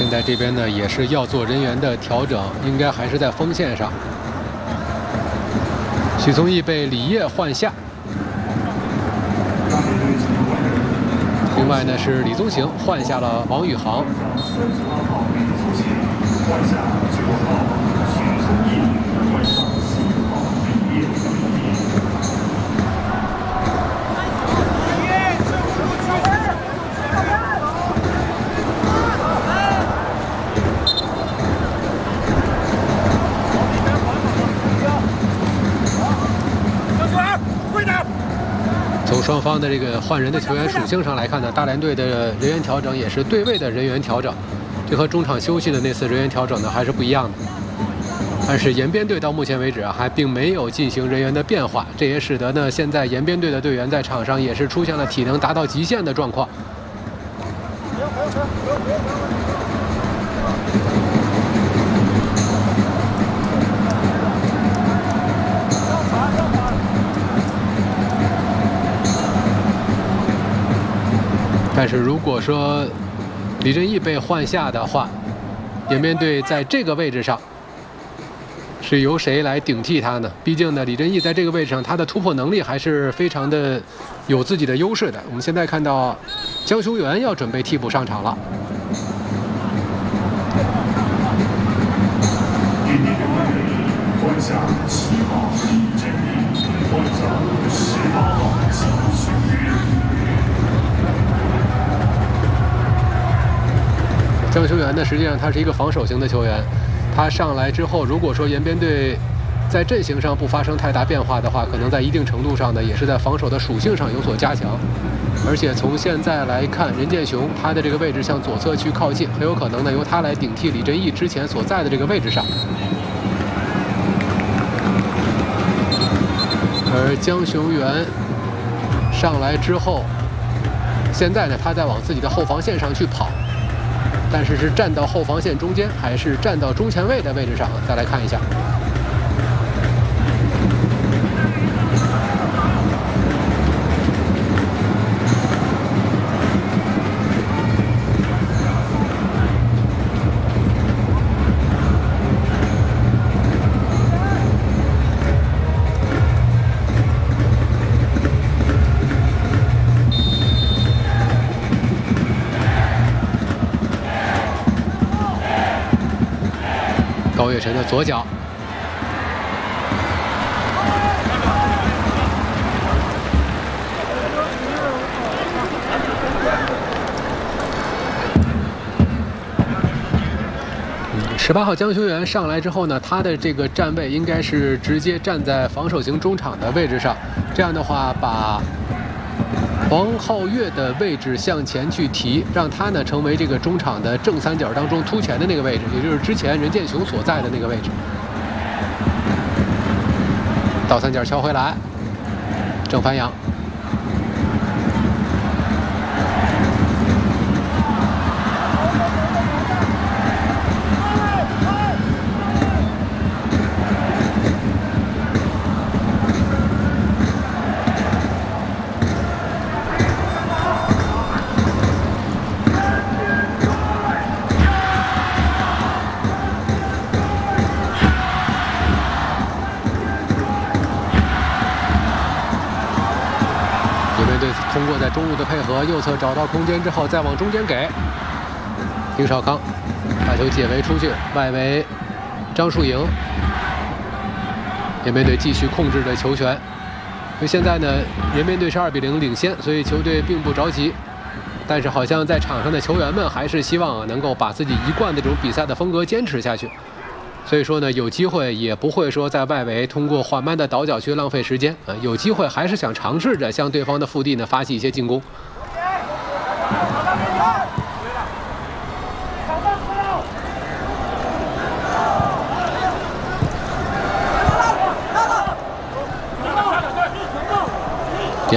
现在这边呢也是要做人员的调整，应该还是在锋线上。许宗义被李烨换下，另外呢是李宗行换下了王宇航。从双方的这个换人的球员属性上来看呢，大连队的人员调整也是对位的人员调整，这和中场休息的那次人员调整呢还是不一样的。但是延边队到目前为止啊，还并没有进行人员的变化，这也使得呢现在延边队的队员在场上也是出现了体能达到极限的状况。但是如果说李振义被换下的话，延边队在这个位置上是由谁来顶替他呢？毕竟呢，李振义在这个位置上，他的突破能力还是非常的有自己的优势的。我们现在看到江雄源要准备替补上场了。换下7号李振义，换上18号江雄源。江雄源呢，实际上他是一个防守型的球员，他上来之后，如果说延边队在阵型上不发生太大变化的话，可能在一定程度上呢，也是在防守的属性上有所加强。而且从现在来看，任建雄他的这个位置向左侧去靠近，很有可能呢由他来顶替李振义之前所在的这个位置上。而江雄源上来之后，现在呢他在往自己的后防线上去跑。但是是站到后防线中间，还是站到中前卫的位置上？再来看一下。高月晨的左脚，18号江雄源上来之后呢，他的这个站位应该是直接站在防守型中场的位置上，这样的话把黄浩岳的位置向前去提，让他呢成为这个中场的正三角当中突前的那个位置，也就是之前任建雄所在的那个位置。倒三角敲回来，郑凡阳。通过在中路的配合，右侧找到空间之后，再往中间给丁少康，把球解围出去，外围张树营，延边队继续控制着球权。因为现在呢，延边队是2比0领先，所以球队并不着急。但是好像在场上的球员们还是希望能够把自己一贯的这种比赛的风格坚持下去。所以说呢，有机会也不会说在外围通过缓慢的倒脚去浪费时间啊，有机会还是想尝试着向对方的腹地呢发起一些进攻。